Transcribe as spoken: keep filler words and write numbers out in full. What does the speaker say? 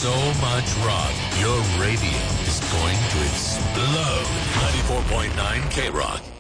so much rock, your radio is going to explode. ninety-four point nine K-Rock.